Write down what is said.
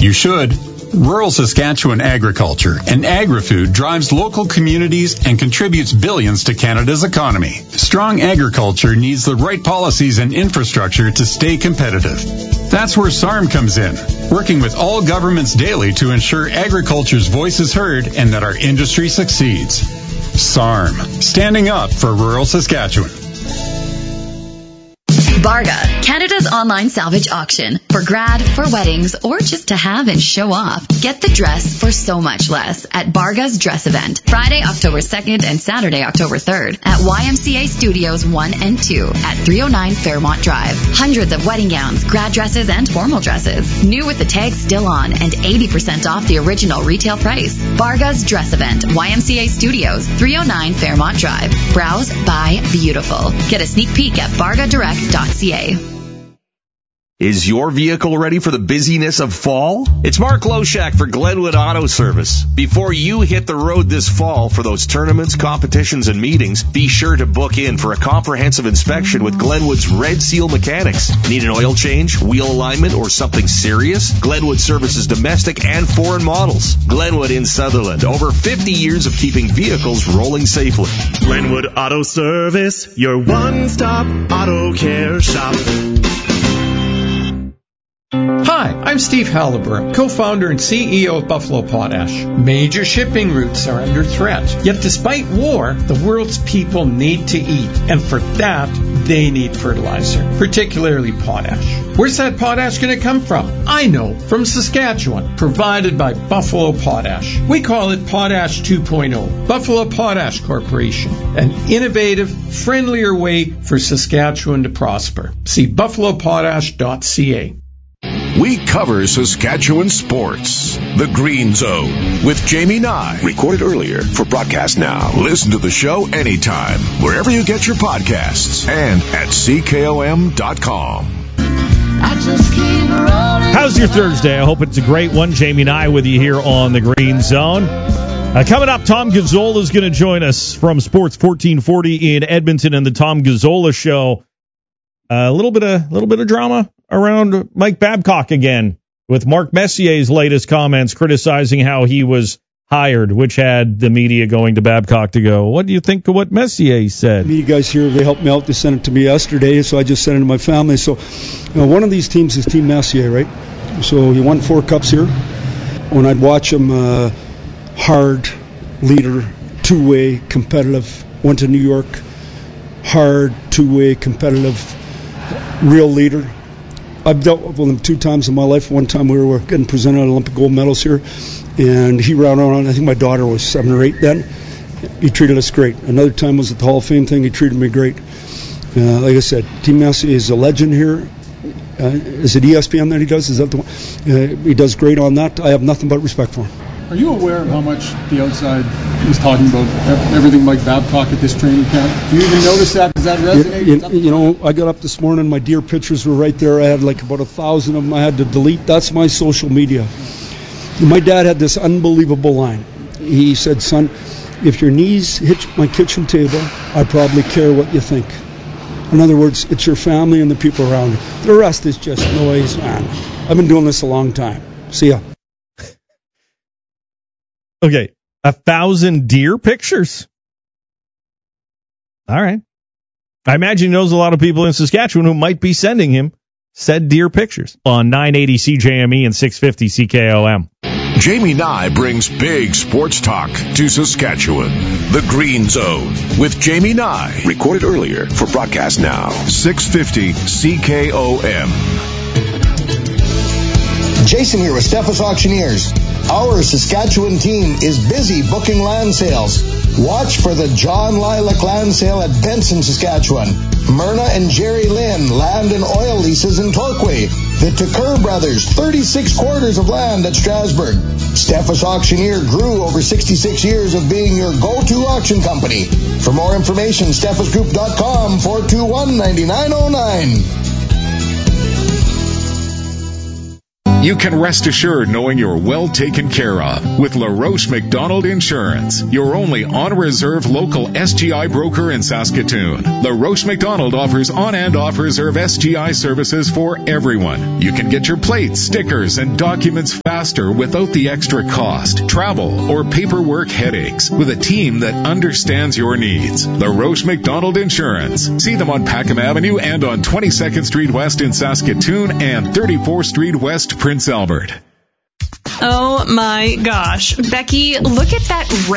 You should. Rural Saskatchewan agriculture and agri-food drives local communities and contributes billions to Canada's economy. Strong agriculture needs the right policies and infrastructure to stay competitive. That's where SARM comes in, working with all governments daily to ensure agriculture's voice is heard and that our industry succeeds. SARM, standing up for rural Saskatchewan. Barga, Canada's online salvage auction. For grad, for weddings, or just to have and show off. Get the dress for so much less at Barga's Dress Event. Friday, October 2nd and Saturday, October 3rd at YMCA Studios 1 and 2 at 309 Fairmont Drive. Hundreds of wedding gowns, grad dresses, and formal dresses. New with the tag still on and 80% off the original retail price. Barga's Dress Event, YMCA Studios, 309 Fairmont Drive. Browse, buy, beautiful. Get a sneak peek at bargadirect.ca. Is your vehicle ready for the busyness of fall? It's Mark Loshak for Glenwood Auto Service. Before you hit the road this fall for those tournaments, competitions, and meetings, be sure to book in for a comprehensive inspection with Glenwood's Red Seal Mechanics. Need an oil change, wheel alignment, or something serious? Glenwood services domestic and foreign models. Glenwood in Sutherland. Over 50 years of keeping vehicles rolling safely. Glenwood Auto Service, your one-stop auto care shop. Hi, I'm Steve Halliburton, co-founder and CEO of Buffalo Potash. Major shipping routes are under threat. Yet despite war, the world's people need to eat. And for that, they need fertilizer, particularly potash. Where's that potash going to come from? I know, from Saskatchewan, provided by Buffalo Potash. We call it Potash 2.0. Buffalo Potash Corporation, an innovative, friendlier way for Saskatchewan to prosper. See buffalopotash.ca. We cover Saskatchewan sports. The Green Zone with Jamie Nye. Recorded earlier for broadcast now. Listen to the show anytime, wherever you get your podcasts, and at CKOM.com. How's your Thursday? I hope it's a great one. Jamie Nye with you here on the Green Zone. Coming up, Tom Gazzola is going to join us from Sports 1440 in Edmonton and the Tom Gazzola Show. A little bit of drama around Mike Babcock again, with Mark Messier's latest comments criticizing how he was hired, which had the media going to Babcock to go, what do you think of what Messier said? You guys here, they helped me out. They sent it to me yesterday, so I just sent it to my family. So one of these teams is Team Messier, right? So he won 4 cups here. When I'd watch him, hard leader, two-way, competitive, went to New York, hard, two-way, competitive, real leader. I've dealt with him 2 times in my life. One time we were getting presented Olympic gold medals here, and he ran around. I think my daughter was 7 or 8 then. He treated us great. Another time was at the Hall of Fame thing. He treated me great. Like I said, Team Messier is a legend here. Is it ESPN that he does? Is that the one? He does great on that. I have nothing but respect for him. Are you aware of how much the outside is talking about everything Mike Babcock at this training camp? Do you even notice that? Does that resonate? You know, I got up this morning, my deer pictures were right there. I had like about 1,000 of them I had to delete. That's my social media. My dad had this unbelievable line. He said, son, if your knees hit my kitchen table, I probably care what you think. In other words, it's your family and the people around you. The rest is just noise, man. I've been doing this a long time. See ya. Okay, 1,000 deer pictures. All right. I imagine he knows a lot of people in Saskatchewan who might be sending him said deer pictures on 980 CJME and 650 CKOM. Jamie Nye brings big sports talk to Saskatchewan. The Green Zone with Jamie Nye. Recorded earlier for broadcast now. 650 CKOM. Jason here with Steffes Auctioneers. Our Saskatchewan team is busy booking land sales. Watch for the John Lilac Land Sale at Benson, Saskatchewan. Myrna and Jerry Lynn land and oil leases in Torquay. The Tucker Brothers, 36 quarters of land at Strasbourg. Steffes Auctioneer grew over 66 years of being your go-to auction company. For more information, steffesgroup.com, 421-9909. You can rest assured knowing you're well taken care of with LaRoche McDonald Insurance, your only on-reserve local SGI broker in Saskatoon. LaRoche McDonald offers on and off-reserve SGI services for everyone. You can get your plates, stickers, and documents faster without the extra cost, travel, or paperwork headaches with a team that understands your needs. LaRoche McDonald Insurance. See them on Packham Avenue and on 22nd Street West in Saskatoon and 34th Street West, Prince Albert. Oh my gosh. Becky, look at that